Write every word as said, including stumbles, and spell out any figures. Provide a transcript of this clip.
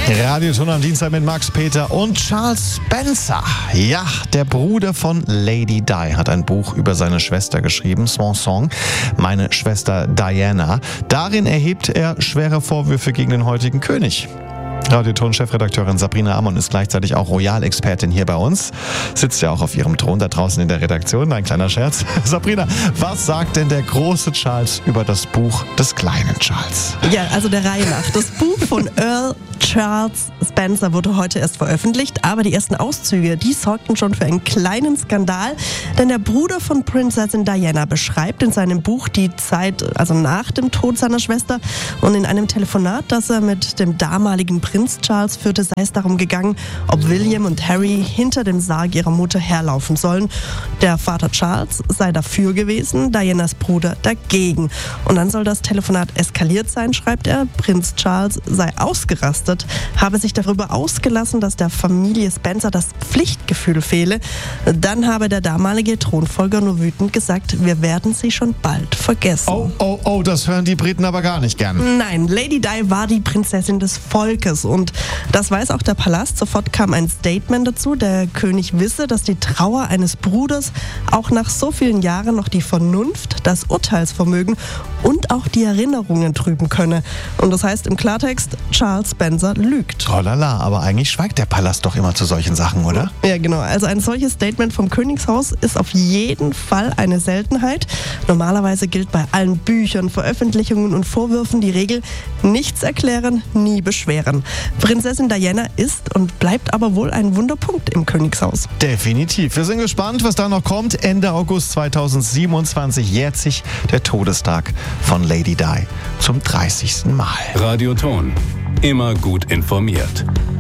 Radioton am Dienstag mit Max Peter und Charles Spencer. Ja, der Bruder von Lady Di hat ein Buch über seine Schwester geschrieben, Swan Song, meine Schwester Diana. Darin erhebt er schwere Vorwürfe gegen den heutigen König. Radioton-Chefredakteurin Sabrina Amon ist gleichzeitig auch Royal-Expertin hier bei uns. Sitzt ja auch auf ihrem Thron da draußen in der Redaktion. Ein kleiner Scherz. Sabrina, was sagt denn der große Charles über das Buch des kleinen Charles? Ja, also der Reihe nach. Das Buch von Earl Charles Spencer wurde heute erst veröffentlicht, aber die ersten Auszüge, die sorgten schon für einen kleinen Skandal, denn der Bruder von Prinzessin Diana beschreibt in seinem Buch die Zeit, also nach dem Tod seiner Schwester, und in einem Telefonat, das er mit dem damaligen Prinz Charles führte, sei es darum gegangen, ob William und Harry hinter dem Sarg ihrer Mutter herlaufen sollen. Der Vater Charles sei dafür gewesen, Dianas Bruder dagegen. Und dann soll das Telefonat eskaliert sein, schreibt er. Prinz Charles sei ausgerastet, habe sich darüber ausgelassen, dass der Familie Spencer das Pflichtgefühl fehle. Dann habe der damalige Thronfolger nur wütend gesagt, wir werden sie schon bald vergessen. Oh, oh, oh, das hören die Briten aber gar nicht gern. Nein, Lady Di war die Prinzessin des Volkes und das weiß auch der Palast. Sofort kam ein Statement dazu, der König wisse, dass die Trauer eines Bruders auch nach so vielen Jahren noch die Vernunft, das Urteilsvermögen und auch die Erinnerungen trüben könne. Und das heißt im Klartext, Charles Spencer lügt. Oh lala, aber eigentlich schweigt der Palast doch immer zu solchen Sachen, oder? Ja, genau. Also ein solches Statement vom Königshaus ist auf jeden Fall eine Seltenheit. Normalerweise gilt bei allen Büchern, Veröffentlichungen und Vorwürfen die Regel, nichts erklären, nie beschweren. Prinzessin Diana ist und bleibt aber wohl ein Wunderpunkt im Königshaus. Definitiv. Wir sind gespannt, was da noch kommt. Ende August zweitausendsiebenundzwanzig jährt sich der Todestag von Lady Di zum dreißigsten Mal. Radioton. Immer gut informiert.